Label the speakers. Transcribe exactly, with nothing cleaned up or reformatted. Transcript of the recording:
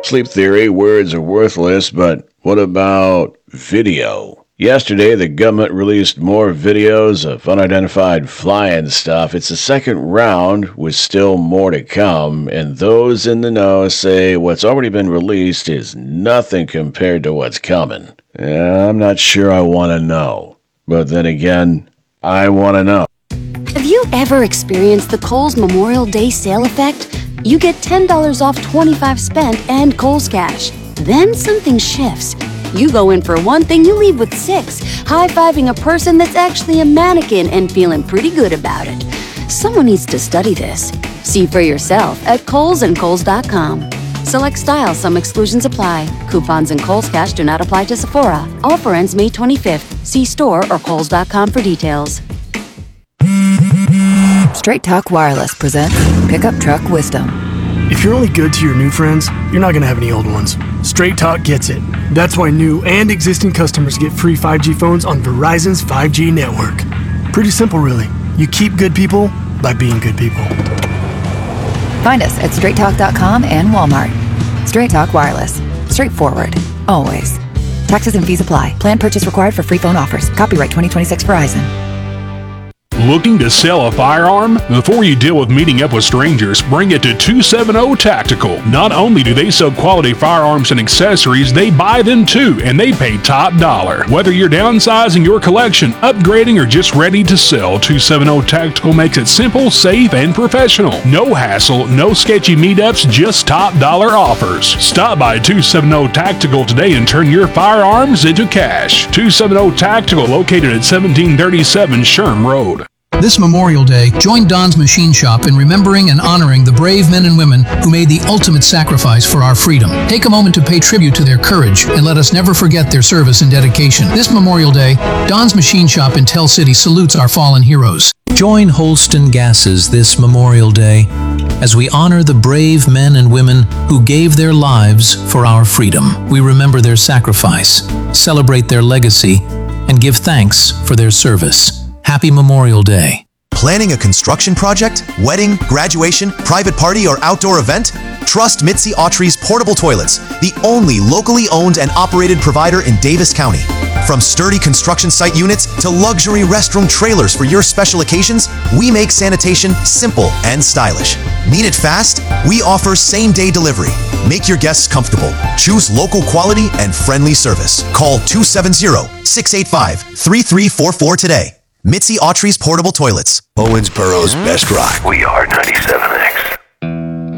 Speaker 1: Sleep theory, words are worthless, but what about video? Yesterday, the government released more videos of unidentified flying stuff. It's the second round, with still more to come, and those in the know say what's already been released is nothing compared to what's coming. Yeah, I'm not sure I want to know. But then again, I want to know.
Speaker 2: Have you ever experienced the Kohl's Memorial Day sale effect? You get ten dollars off twenty-five dollars spent and Kohl's Cash. Then something shifts. You go in for one thing, you leave with six, high-fiving a person that's actually a mannequin and feeling pretty good about it. Someone needs to study this. See for yourself at Kohl's and Kohl's dot com. Select styles, some exclusions apply. Coupons and Kohl's Cash do not apply to Sephora. Offer ends May twenty-fifth. See store or Kohl's dot com for details.
Speaker 3: Straight Talk Wireless presents Pickup Truck Wisdom.
Speaker 4: If you're only good to your new friends, you're not going to have any old ones. Straight Talk gets it. That's why new and existing customers get free five G phones on Verizon's five G network. Pretty simple, really. You keep good people by being good people.
Speaker 3: Find us at straight talk dot com and Walmart. Straight Talk Wireless. Straightforward. Always. Taxes and fees apply. Plan purchase required for free phone offers. Copyright twenty twenty-six Verizon.
Speaker 5: Looking to sell a firearm? Before you deal with meeting up with strangers, bring it to two seventy Tactical. Not only do they sell quality firearms and accessories, they buy them too, and they pay top dollar. Whether you're downsizing your collection, upgrading, or just ready to sell, two seventy Tactical makes it simple, safe, and professional. No hassle, no sketchy meetups, just top dollar offers. Stop by two seventy Tactical today and turn your firearms into cash. two seventy Tactical, located at seventeen thirty-seven Sherm Road.
Speaker 6: This Memorial Day, join Don's Machine Shop in remembering and honoring the brave men and women who made the ultimate sacrifice for our freedom. Take a moment to pay tribute to their courage and let us never forget their service and dedication. This Memorial Day, Don's Machine Shop in Tell City salutes our fallen heroes.
Speaker 7: Join Holston Gases this Memorial Day as we honor the brave men and women who gave their lives for our freedom. We remember their sacrifice, celebrate their legacy, and give thanks for their service. Happy Memorial Day.
Speaker 8: Planning a construction project, wedding, graduation, private party, or outdoor event? Trust Mitzi Autry's Portable Toilets, the only locally owned and operated provider in Davis County. From sturdy construction site units to luxury restroom trailers for your special occasions, we make sanitation simple and stylish. Need it fast? We offer same-day delivery. Make your guests comfortable. Choose local quality and friendly service. Call two seven zero, six eight five, three three four four today. Mitzi Autry's Portable Toilets.
Speaker 9: Owensboro's best rock.
Speaker 10: We are ninety-seven.